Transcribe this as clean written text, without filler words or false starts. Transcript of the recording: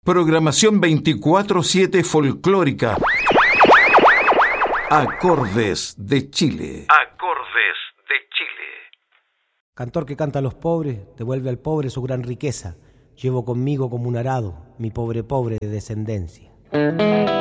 Programación 24/7 folclórica. Acordes de Chile. Acordes de Chile. Cantor que canta a los pobres, devuelve al pobre su gran riqueza. Llevo conmigo como un arado, mi pobre de descendencia.